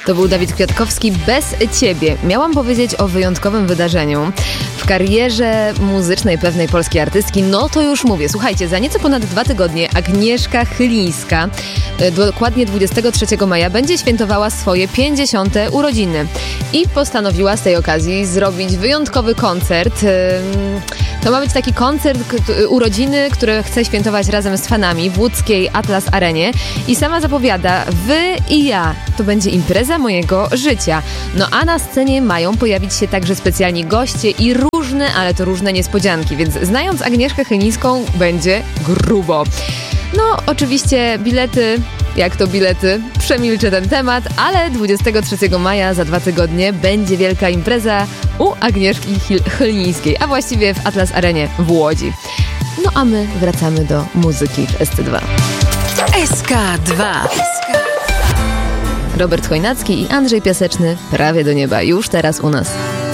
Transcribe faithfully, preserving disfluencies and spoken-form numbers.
To był Dawid Kwiatkowski, Bez Ciebie. Miałam powiedzieć o wyjątkowym wydarzeniu w karierze muzycznej pewnej polskiej artystki. No to już mówię. Słuchajcie, za nieco ponad dwa tygodnie Agnieszka Chylińska, dokładnie dwudziestego trzeciego maja, będzie świętowała swoje pięćdziesiąte urodziny. I postanowiła z tej okazji zrobić wyjątkowy koncert. To ma być taki koncert urodziny, który chce świętować razem z fanami w łódzkiej Atlas Arenie. I sama zapowiada, wy i ja, to będzie impreza mojego życia. No a na scenie mają pojawić się także specjalni goście i różne, ale to różne niespodzianki. Więc znając Agnieszkę Chylińską, będzie grubo. No, oczywiście bilety, jak to bilety, przemilczę ten temat, ale dwudziestego trzeciego maja, za dwa tygodnie, będzie wielka impreza u Agnieszki Chylińskiej, a właściwie w Atlas Arenie w Łodzi. No a my wracamy do muzyki w S C dwa. S K dwa. Robert Chojnacki i Andrzej Piaseczny, Prawie do nieba, już teraz u nas.